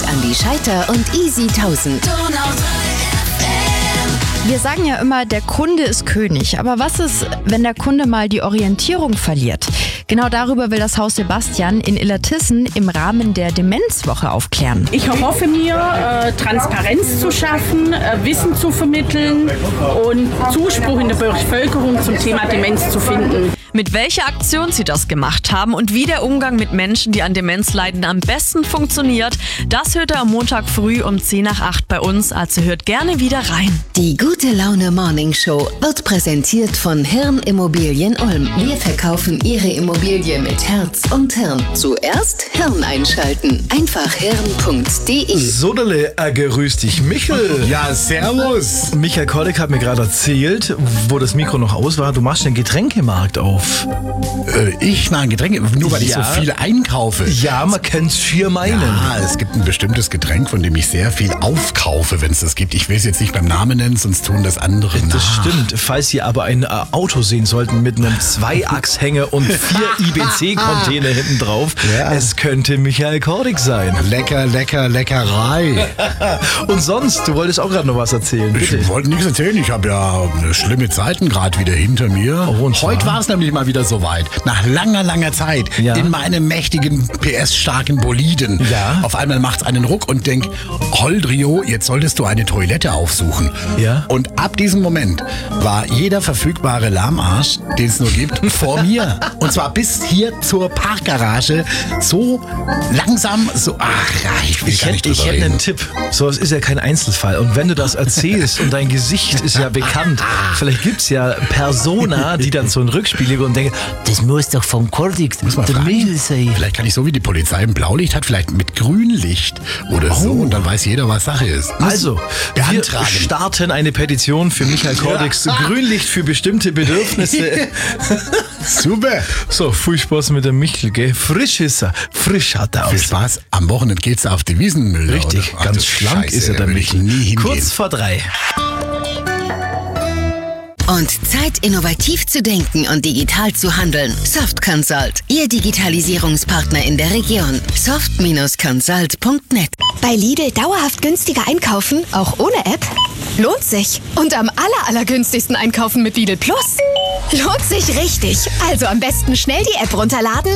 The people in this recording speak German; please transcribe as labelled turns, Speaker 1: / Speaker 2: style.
Speaker 1: Andi Scheiter und Easy 1000.
Speaker 2: Wir sagen ja immer, der Kunde ist König. Aber was ist, wenn der Kunde mal die Orientierung verliert? Genau darüber will das Haus Sebastian in Illertissen im Rahmen der Demenzwoche aufklären.
Speaker 3: Ich erhoffe mir, Transparenz zu schaffen, Wissen zu vermitteln und Zuspruch in der Bevölkerung zum Thema Demenz zu finden.
Speaker 4: Mit welcher Aktion sie das gemacht haben und wie der Umgang mit Menschen, die an Demenz leiden, am besten funktioniert, das hört ihr am Montag früh um 7:50 bei uns, also hört gerne wieder rein.
Speaker 1: Die Gute Laune Morning Show wird präsentiert von Hirn Immobilien Ulm. Wir verkaufen Ihre Immobilie mit Herz und Hirn. Zuerst Hirn einschalten. Einfach hirn.de.
Speaker 5: Sodele, grüß dich, Michel.
Speaker 6: Ja, servus.
Speaker 5: Michael Kolleg hat mir gerade erzählt, wo das Mikro noch aus war, du machst den Getränkemarkt auf.
Speaker 6: Ich mache Getränke, nur weil ich so viel einkaufe.
Speaker 5: Ja, man kennt's schier meinen.
Speaker 6: Ja, es gibt ein bestimmtes Getränk, von dem ich sehr viel aufkaufe, wenn es das gibt. Ich will es jetzt nicht beim Namen nennen, sonst tun das andere nach.
Speaker 5: Das stimmt. Falls Sie aber ein Auto sehen sollten mit einem Zweiachshänger und 4 IBC-Container hinten drauf, es könnte Michael Kolleg sein.
Speaker 6: Lecker, lecker, Leckerei.
Speaker 5: Und sonst, du wolltest auch gerade noch was erzählen, bitte.
Speaker 6: Ich wollte nichts erzählen, ich habe ja schlimme Zeiten gerade wieder hinter mir.
Speaker 5: Oh, und
Speaker 6: heute war es nämlich mal wieder soweit. Nach langer, langer Zeit in meinem mächtigen, PS-starken Boliden.
Speaker 5: Ja.
Speaker 6: Auf einmal macht's einen Ruck und denk, Holdrio, jetzt solltest du eine Toilette aufsuchen.
Speaker 5: Ja.
Speaker 6: Und ab diesem Moment war jeder verfügbare Lahmarsch, den es nur gibt, vor mir. Und zwar bis hier zur Parkgarage. So langsam, so, ich will gar nicht drüber
Speaker 5: Ich hätte
Speaker 6: reden.
Speaker 5: einen Tipp. So, es ist ja kein Einzelfall. Und wenn du das erzählst und dein Gesicht ist ja bekannt, vielleicht gibt's ja Persona, die dann so ein Rückspiegel und denken, das muss doch vom Kolleg der Michel sein.
Speaker 6: Vielleicht kann ich so wie die Polizei ein Blaulicht hat, vielleicht mit Grünlicht oder so, und dann weiß jeder, was Sache ist.
Speaker 5: Also, wir
Speaker 6: beantragen.
Speaker 5: starten eine Petition für Michael Kollegs Grünlicht für bestimmte Bedürfnisse.
Speaker 6: Super.
Speaker 5: So, viel Spaß mit dem Michel, gell? Frisch ist er. Frisch hat er
Speaker 6: Viel
Speaker 5: aus.
Speaker 6: Spaß. Am Wochenende geht's auf die Wiesenmüller.
Speaker 5: Richtig,
Speaker 6: oder?
Speaker 5: ganz
Speaker 6: das
Speaker 5: schlank
Speaker 6: Scheiße,
Speaker 5: ist er,
Speaker 6: da
Speaker 5: der
Speaker 6: will ich
Speaker 5: Michel.
Speaker 6: nie hingehen.
Speaker 5: Kurz vor 3.
Speaker 1: Und Zeit, innovativ zu denken und digital zu handeln. Soft Consult, Ihr Digitalisierungspartner in der Region. soft-consult.net.
Speaker 7: Bei Lidl dauerhaft günstiger einkaufen, auch ohne App? Lohnt sich. Und am allergünstigsten einkaufen mit Lidl Plus? Lohnt sich richtig. Also am besten schnell die App runterladen